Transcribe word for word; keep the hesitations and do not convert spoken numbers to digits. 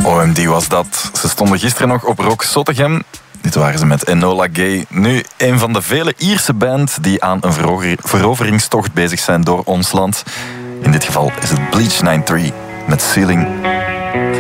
O M D was dat. Ze stonden gisteren nog op Rock Zottegem. Dit waren ze met Enola Gay. Nu een van de vele Ierse bands die aan een verover- veroveringstocht bezig zijn door ons land. In dit geval is het Bleach negenennegentig met Ceiling.